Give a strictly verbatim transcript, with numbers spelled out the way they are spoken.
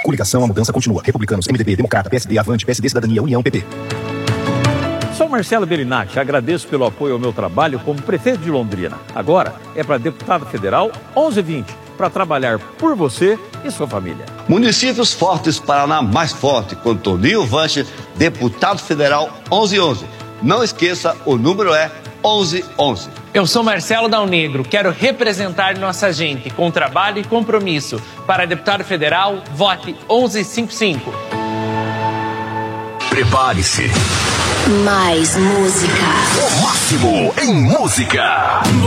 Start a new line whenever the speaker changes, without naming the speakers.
Coligação, a mudança continua. Republicanos, M D B, Democrata, P S D, Avante, P S D, Cidadania, União, P P.
Sou Marcelo Bellinati, agradeço pelo apoio ao meu trabalho como prefeito de Londrina. Agora é para deputado federal onze vinte, para trabalhar por você e sua família.
Municípios Fortes, Paraná mais forte, com Toninho Vanche, deputado federal onze onze. Não esqueça, o número é onze onze.
Eu sou Marcelo Dal Negro, quero representar nossa gente com trabalho e compromisso. Para deputado federal, vote onze cinquenta e cinco.
Prepare-se.
Mais música.
O máximo em música.